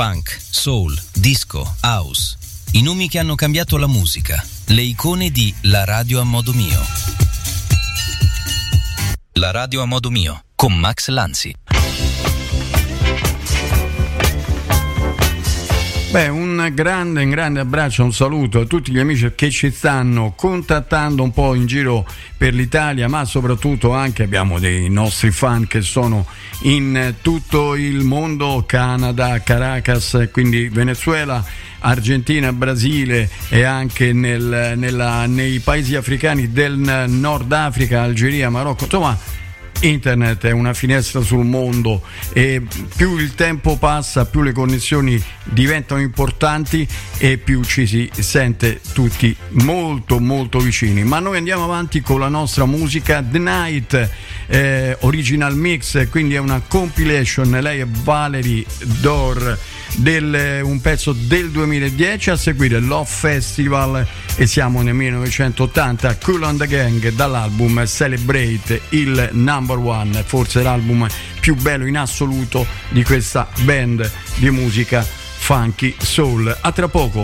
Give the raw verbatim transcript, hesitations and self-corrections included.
Funk, soul, disco, house. I nomi che hanno cambiato la musica. Le icone di La Radio a modo mio. La Radio a modo mio con Max Lanzi. Beh, un grande, un grande abbraccio, un saluto a tutti gli amici che ci stanno contattando un po' in giro per l'Italia, ma soprattutto anche abbiamo dei nostri fan che sono in tutto il mondo, Canada, Caracas, quindi Venezuela, Argentina, Brasile e anche nel, nella, nei paesi africani del Nord Africa, Algeria, Marocco, insomma. Internet è una finestra sul mondo e più il tempo passa, più le connessioni diventano importanti e più ci si sente tutti molto molto vicini. Ma noi andiamo avanti con la nostra musica. The Night, eh, original mix, quindi è una compilation. Lei è Valerie Dor, del, un pezzo del duemiladieci, a seguire Love Festival e siamo nel millenovecentottanta, Kool and the Gang dall'album Celebrate, il number one, forse l'album più bello in assoluto di questa band di musica funky soul. A tra poco.